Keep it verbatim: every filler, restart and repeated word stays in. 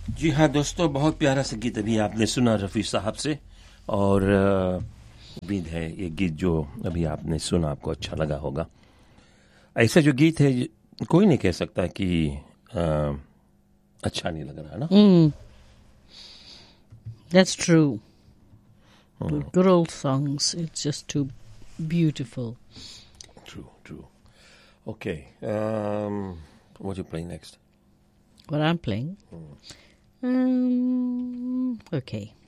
जी हाँ दोस्तों, बहुत प्यारा सा गीत अभी आपने सुना रफ़ी साहब से। और उम्मीद है ये गीत जो अभी आपने सुना आपको अच्छा लगा होगा। ऐसा जो गीत है कोई नहीं कह सकता कि आ, अच्छा नहीं लग रहा ना। Mm, that's true. The good old songs, it's just too beautiful. True, true. Okay, um, what are you playing next? What I'm playing? Um, okay.